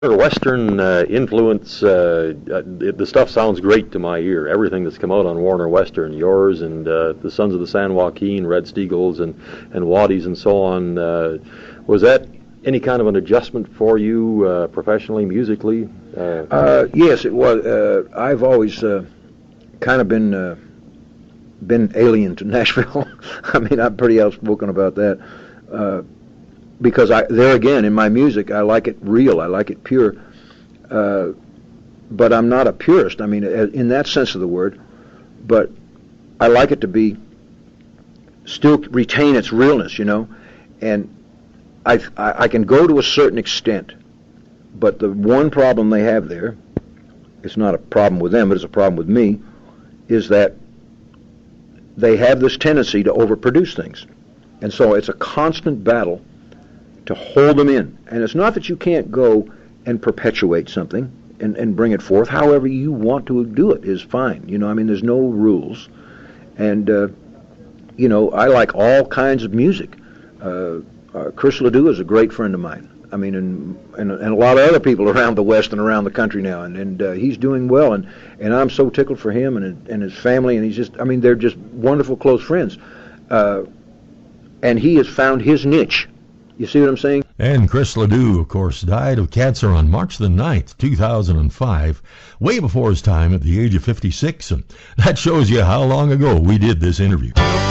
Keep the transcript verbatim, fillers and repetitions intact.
Western uh, influence, uh, uh, the, the stuff sounds great to my ear. Everything that's come out on Warner Western, yours and uh, the Sons of the San Joaquin, Red Steagles, and and Waddies and so on. Uh, was that any kind of an adjustment for you uh, professionally, musically? Uh, uh, yes, it was. Uh, I've always uh, kind of been uh, been alien to Nashville. I mean, I'm pretty outspoken about that. Uh, Because I, there again, in my music, I like it real, I like it pure, uh, but I'm not a purist. I mean, in that sense of the word. But I like it to be still retain its realness, you know. And I, I, I can go to a certain extent, but the one problem they have there, it's not a problem with them, but it's a problem with me, is that they have this tendency to overproduce things, and so it's a constant battle to hold them in. And it's not that you can't go and perpetuate something and, and bring it forth. However you want to do it is fine. You know, I mean, there's no rules. And, uh, you know, I like all kinds of music. Uh, uh, Chris Ledoux is a great friend of mine. I mean, and, and and a lot of other people around the West and around the country now. And, and uh, he's doing well. And, and I'm so tickled for him and, and his family. And he's just, I mean, they're just wonderful, close friends. Uh, and he has found his niche. You see what I'm saying? And Chris Ledoux, of course, died of cancer on March the ninth, two thousand five, way before his time at the age of fifty-six. And that shows you how long ago we did this interview.